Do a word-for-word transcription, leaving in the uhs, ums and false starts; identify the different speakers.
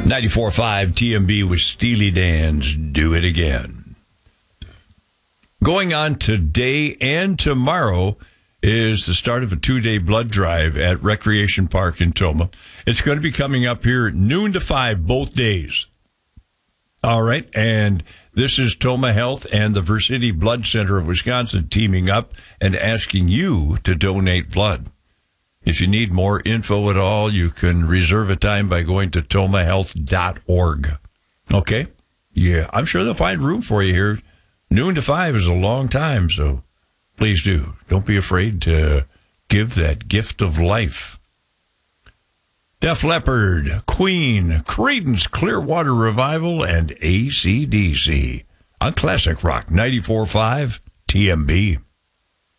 Speaker 1: ninety-four point five T M B with Steely Dan's Do It Again. Going on today and tomorrow is the start of a two-day blood drive at Recreation Park in Tomah. It's going to be coming up here noon to five both days. All right, and this is Tomah Health and the Versiti Blood Center of Wisconsin teaming up and asking you to donate blood. If you need more info at all, you can reserve a time by going to tomah health dot org. Okay? Yeah, I'm sure they'll find room for you here. Noon to five is a long time, so please do. Don't be afraid to give that gift of life. Def Leppard, Queen, Creedence Clearwater Revival, and A C D C on Classic Rock ninety-four point five T M B.